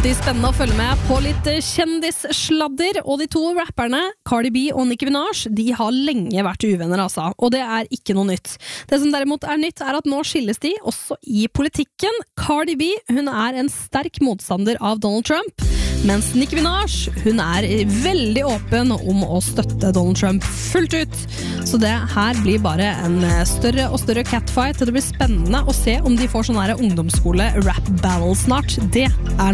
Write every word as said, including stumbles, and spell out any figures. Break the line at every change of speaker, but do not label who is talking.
alltid spennende å følge med på litt kjendissladder, og de to rapperne, Cardi B og Nicki Minaj, de har lenge vært uvenner, altså, og det er ikke noe nytt. Det som derimot er nytt er at nå skilles de også i politikken. Cardi B, hun er en sterk motstander av Donald Trump, mens Nicki Minaj, hun er veldig åpen om å støtte Donald Trump fullt ut. Så det her blir bare en større og større catfight, og det blir spennende å se om de får sånn her ungdomsskole rap battle snart. Det er